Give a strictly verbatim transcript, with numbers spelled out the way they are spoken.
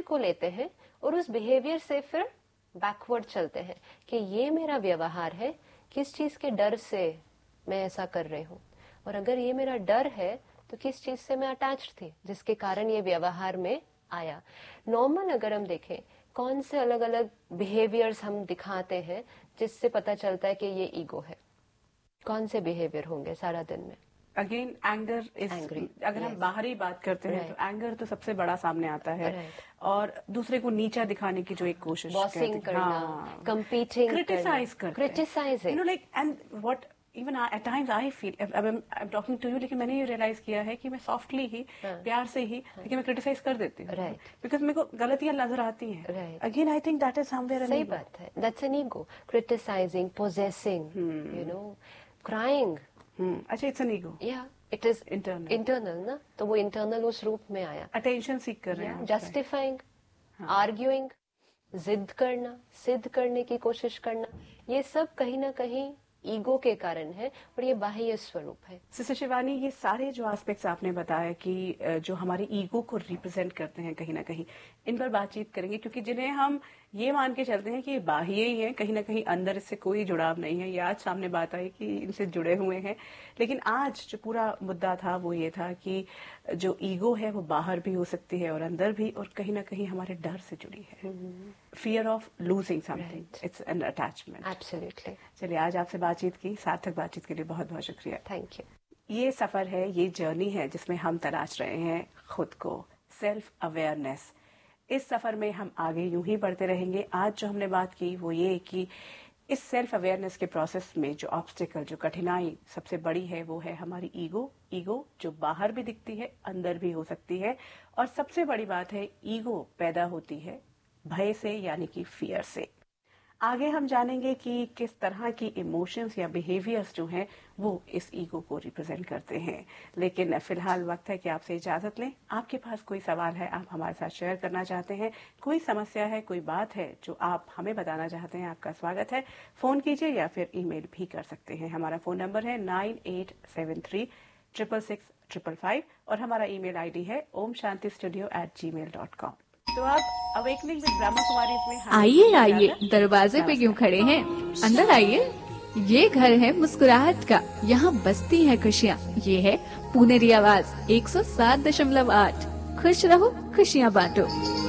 को लेते हैं और उस बिहेवियर से फिर बैकवर्ड चलते हैं कि ये मेरा व्यवहार है, किस चीज के डर से मैं ऐसा कर रही हूँ, और अगर ये मेरा डर है तो किस चीज से मैं अटैच्ड थी जिसके कारण ये व्यवहार में आया। नॉर्मल अगर हम देखें कौन से अलग अलग बिहेवियर्स हम दिखाते हैं जिससे पता चलता है कि ये ईगो है, कौन से बिहेवियर होंगे सारा दिन में। अगेन एंगर इज, अगर yes. हम बाहरी बात करते हैं right. तो एंगर तो सबसे बड़ा सामने आता है right. और दूसरे को नीचा दिखाने की जो एक कोशिश, बॉसिंग करना, कंपीटिंग, क्रिटिसाइज करना, criticising, you know like, and what even at times I feel, I am talking to you, लेकिन मैंने ये रियलाइज किया है कि मैं सॉफ्टली ही हाँ. प्यार से ही हाँ. लेकिन मैं क्रिटिसाइज कर देती हूँ राइट, बिकॉज मेरे को गलतियां नजर आती हैं। Again I think that is somewhere, सही बात है, that's an ego. Criticising, possessing, you know, crying, अच्छा इट्स एन ईगो, या इट इज इंटरनल, इंटरनल ना, तो वो इंटरनल उस रूप में आया। अटेंशन सीख कर रहे हैं, जस्टिफाइंग, आर्ग्यूइंग, जिद करना, सिद्ध करने की कोशिश करना, ये सब कहीं ना कहीं ईगो के कारण है और ये बाह्य स्वरूप है। सिस्टर शिवानी, ये सारे जो एस्पेक्ट्स आपने बताया कि जो हमारी ईगो को रिप्रेजेंट करते हैं कहीं ना कहीं, इन पर बातचीत करेंगे, क्योंकि जिन्हें हम ये मान के चलते हैं कि ये बाह्य ही है, कहीं ना कहीं अंदर इससे कोई जुड़ाव नहीं है, ये आज सामने बात आई कि इनसे जुड़े हुए हैं। लेकिन आज जो पूरा मुद्दा था वो ये था कि जो ईगो है वो बाहर भी हो सकती है और अंदर भी, और कहीं ना कहीं हमारे डर से जुड़ी है, fear of losing something, it's an attachment. Absolutely. चलिए, आज आपसे बातचीत की, सार्थक बातचीत के लिए बहुत बहुत शुक्रिया। Thank you. ये सफर है, ये जर्नी है जिसमें हम तलाश रहे हैं खुद को, सेल्फ अवेयरनेस। इस सफर में हम आगे यूं ही बढ़ते रहेंगे। आज जो हमने बात की वो ये कि इस सेल्फ अवेयरनेस के प्रोसेस में जो ऑब्स्टिकल, जो कठिनाई सबसे बड़ी है वो है हमारी ईगो। ईगो जो बाहर भी दिखती है, अंदर भी हो सकती है, और सबसे बड़ी बात है ईगो पैदा होती है भय से, यानी कि फियर से। आगे हम जानेंगे कि किस तरह की इमोशंस या बिहेवियर्स जो हैं वो इस ईगो को रिप्रेजेंट करते हैं। लेकिन फिलहाल वक्त है कि आपसे इजाजत लें। आपके पास कोई सवाल है, आप हमारे साथ शेयर करना चाहते हैं, कोई समस्या है, कोई बात है जो आप हमें बताना चाहते हैं, आपका स्वागत है। फोन कीजिए या फिर ईमेल भी कर सकते हैं। हमारा फोन नंबर है nine eight seven three triple six triple five और हमारा ईमेल आईडी है ओम शांति स्टूडियो एट जी मेल डॉट कॉम। तो अब अवेकनिंग विद ब्रह्मा कुमारीज में आइए आइए, दरवाजे पे क्यों खड़े हैं, अंदर आइए। ये घर है मुस्कुराहट का, यहाँ बसती है खुशियाँ। ये है पुनेरी आवाज एक सौ सात दशमलव आठ। खुश रहो, खुशियाँ बांटो।